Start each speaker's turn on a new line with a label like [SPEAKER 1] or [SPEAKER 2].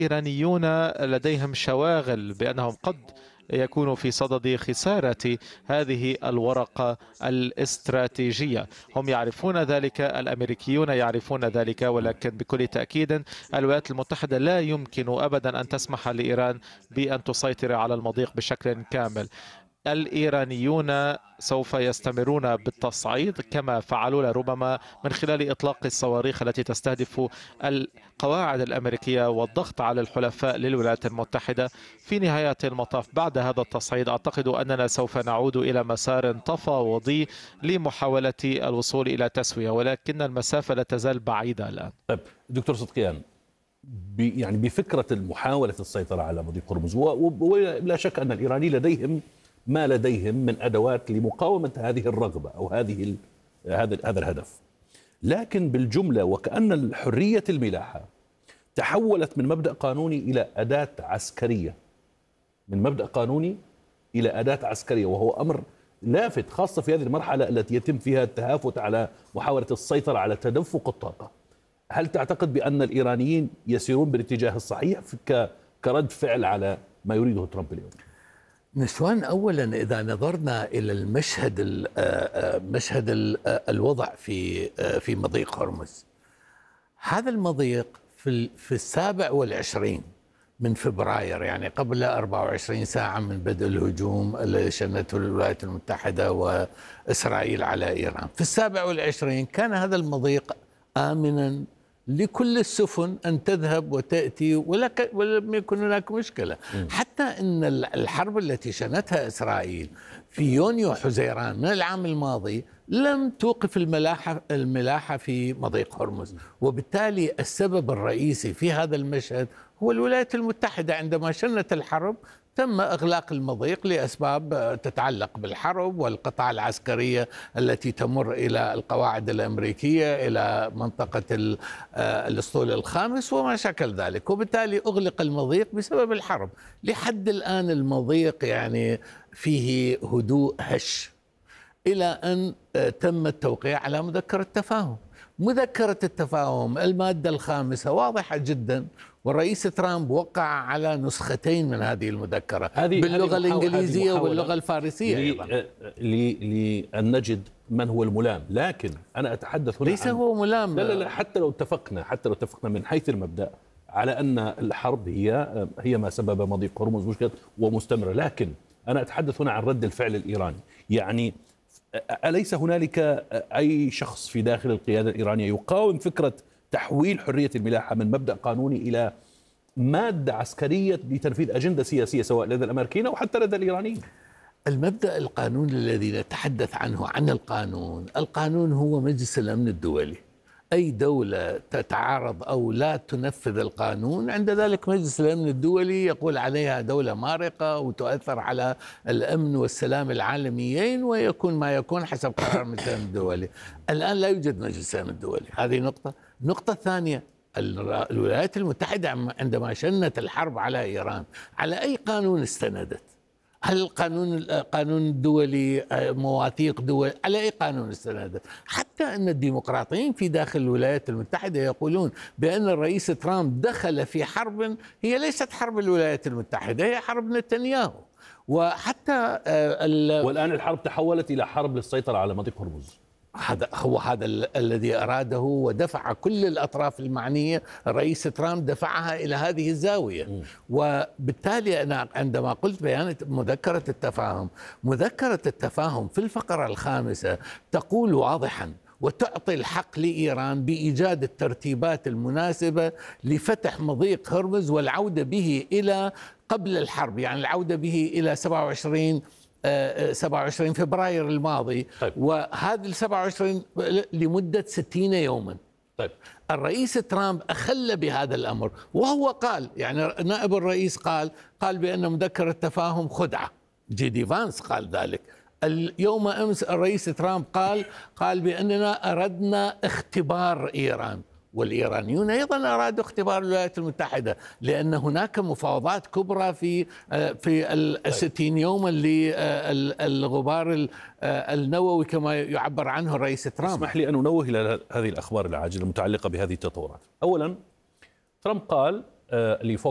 [SPEAKER 1] الإيرانيون لديهم شواغل بأنهم قد يكونوا في صدد خسارة هذه الورقة الاستراتيجية. هم يعرفون ذلك، الأمريكيون يعرفون ذلك، ولكن بكل تأكيد الولايات المتحدة لا يمكن أبدا أن تسمح لإيران بأن تسيطر على المضيق بشكل كامل. الإيرانيون سوف يستمرون بالتصعيد كما فعلوا لربما من خلال إطلاق الصواريخ التي تستهدف القواعد الأمريكية والضغط على الحلفاء للولايات المتحدة. في نهاية المطاف بعد هذا التصعيد أعتقد أننا سوف نعود إلى مسار تفاوضي لمحاولة الوصول إلى تسوية، ولكن المسافة لا تزال بعيدة الآن.
[SPEAKER 2] طيب دكتور صدقيان، يعني بفكرة محاولة السيطرة على مضيق هرمز، ولا شك أن الإيراني لديهم ما لديهم من أدوات لمقاومة هذه الرغبة أو هذا الهدف، لكن بالجملة وكأن حرية الملاحة تحولت من مبدأ قانوني إلى أداة عسكرية، من مبدأ قانوني إلى أداة عسكرية، وهو أمر لافت خاصة في هذه المرحلة التي يتم فيها التهافت على محاولة السيطرة على تدفق الطاقة. هل تعتقد بأن الإيرانيين يسيرون بالاتجاه الصحيح كرد فعل على ما يريده ترامب اليوم؟
[SPEAKER 3] نسوان، أولا إذا نظرنا إلى مشهد الوضع في مضيق هرمز، هذا المضيق في 27 من فبراير، يعني قبل 24 ساعة من بدء الهجوم اللي شنته الولايات المتحدة وإسرائيل على إيران، في 27 كان هذا المضيق آمنا لكل السفن أن تذهب وتأتي ولم يكن هناك مشكلة. حتى أن الحرب التي شنتها إسرائيل في يونيو حزيران من العام الماضي لم توقف الملاحة في مضيق هرمز، وبالتالي السبب الرئيسي في هذا المشهد هو الولايات المتحدة. عندما شنت الحرب تم إغلاق المضيق لأسباب تتعلق بالحرب والقطاع العسكرية التي تمر إلى القواعد الأمريكية إلى منطقة الأسطول الخامس وما شكل ذلك، وبالتالي أغلق المضيق بسبب الحرب. لحد الآن المضيق يعني فيه هدوء هش، إلى أن تم التوقيع على مذكرة تفاهم. مذكرة التفاهم المادة الخامسة واضحة جدا، والرئيس ترامب وقع على نسختين من هذه المذكرة باللغة الإنجليزية واللغة الفارسية أيضا
[SPEAKER 2] لأن نجد من هو الملام. لكن أنا أتحدث هنا
[SPEAKER 3] ليس هو ملام.
[SPEAKER 2] لا حتى لو اتفقنا من حيث المبدأ على أن الحرب هي ما سبب مضيق هرمز مشكلة ومستمرة، لكن أنا أتحدث هنا عن رد الفعل الإيراني. يعني أليس هنالك أي شخص في داخل القيادة الإيرانية يقاوم فكرة تحويل حرية الملاحة من مبدأ قانوني إلى مادة عسكرية لتنفيذ أجندة سياسية سواء لدى الأمريكيين أو حتى لدى الإيرانيين؟
[SPEAKER 3] المبدأ القانوني الذي نتحدث عنه عن القانون هو مجلس الأمن الدولي. أي دولة تتعارض أو لا تنفذ القانون عند ذلك مجلس الأمن الدولي يقول عليها دولة مارقة وتؤثر على الأمن والسلام العالميين، ويكون ما يكون حسب قرار مجلس الأمن الدولي. الآن لا يوجد مجلس الأمن الدولي، هذه نقطة. النقطة الثانية، الولايات المتحدة عندما شنت الحرب على إيران على أي قانون استندت؟ هل القانون الدولي، مواثيق دول، على أي قانون استندت؟ حتى أن الديمقراطيين في داخل الولايات المتحدة يقولون بأن الرئيس ترامب دخل في حرب هي ليست حرب الولايات المتحدة، هي حرب نتنياهو. وحتى
[SPEAKER 2] والآن الحرب تحولت إلى حرب للسيطرة على مضيق هرمز.
[SPEAKER 3] هذا الذي أراده ودفع كل الأطراف المعنية. الرئيس ترامب دفعها إلى هذه الزاوية. وبالتالي أنا عندما قلت بيان مذكرة التفاهم في الفقرة الخامسة تقول واضحا وتعطي الحق لإيران بإيجاد الترتيبات المناسبة لفتح مضيق هرمز والعودة به إلى قبل الحرب، يعني العودة به إلى 27 فبراير الماضي.
[SPEAKER 2] طيب.
[SPEAKER 3] وهذه 27 لمدة 60 يوما.
[SPEAKER 2] طيب.
[SPEAKER 3] الرئيس ترامب أخل بهذا الأمر، وهو قال، يعني نائب الرئيس قال بأن مذكرة التفاهم خدعة. جي دي فانس قال ذلك. اليوم أمس الرئيس ترامب قال بأننا أردنا اختبار إيران، والإيرانيون أيضا أرادوا اختبار الولايات المتحدة، لأن هناك مفاوضات كبرى في 60 يوما للغبار النووي كما يعبر عنه الرئيس ترامب.
[SPEAKER 2] اسمح لي أن أنوه إلى هذه الأخبار العاجلة المتعلقة بهذه التطورات. أولا، ترامب قال لفوكس